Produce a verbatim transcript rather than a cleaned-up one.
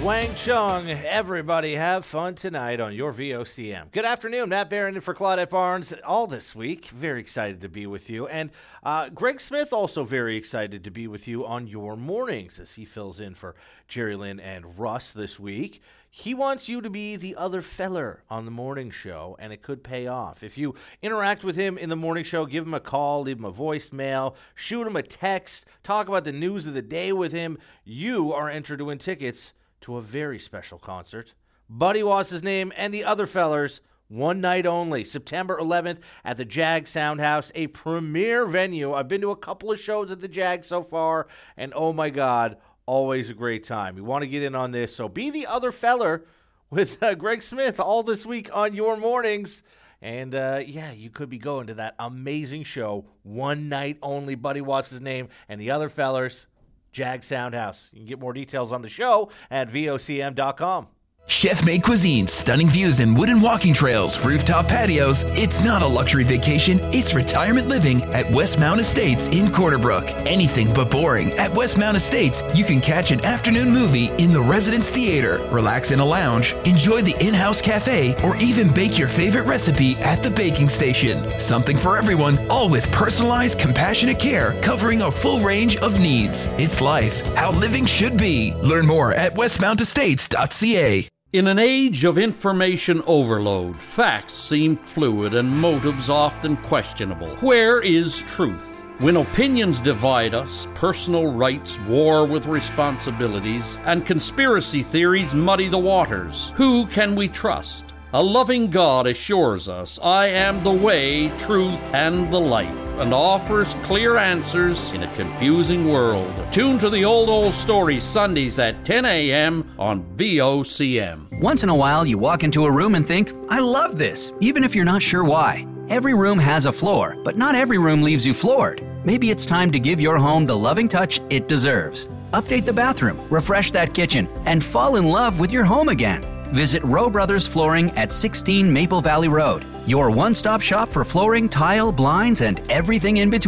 Wang Chung, everybody have fun tonight on your V O C M. Good afternoon, Matt Barron for Claudette Barnes all this week. Very excited to be with you. And uh, Greg Smith also very excited to be with you on your mornings as he fills in for Jerry Lynn and Russ this week. He wants you to be the other feller on the morning show, and it could pay off. If you interact with him in the morning show, give him a call, leave him a voicemail, shoot him a text, talk about the news of the day with him, you are entered to win tickets to a very special concert. Buddy Wass's name and the other fellers, one night only, September eleventh at the Jag Soundhouse, a premier venue. I've been to a couple of shows at the Jag so far, and oh my God, always a great time. You want to get in on this, so be the other feller with uh, Greg Smith all this week on your mornings. And, uh, yeah, you could be going to that amazing show, one night only, Buddy Wass's name and the other fellers, Jag Soundhouse. You can get more details on the show at V O C M dot com. Chef-made cuisine, stunning views and wooden walking trails, rooftop patios. It's not a luxury vacation, it's retirement living at Westmount Estates in Corner Brook. Anything but boring. At Westmount Estates, you can catch an afternoon movie in the Residence Theater, relax in a lounge, enjoy the in-house cafe, or even bake your favorite recipe at the baking station. Something for everyone, all with personalized, compassionate care covering a full range of needs. It's life, how living should be. Learn more at westmount estates dot c a. In an age of information overload, facts seem fluid and motives often questionable. Where is truth? When opinions divide us, personal rights war with responsibilities, and conspiracy theories muddy the waters, who can we trust? A loving God assures us, I am the way, truth, and the life, and offers clear answers in a confusing world. Tune to the Old Old Story Sundays at ten a.m. on V O C M. Once in a while, you walk into a room and think, I love this, even if you're not sure why. Every room has a floor, but not every room leaves you floored. Maybe it's time to give your home the loving touch it deserves. Update the bathroom, refresh that kitchen, and fall in love with your home again. Visit Rowe Brothers Flooring at sixteen Maple Valley Road, your one-stop shop for flooring, tile, blinds, and everything in between.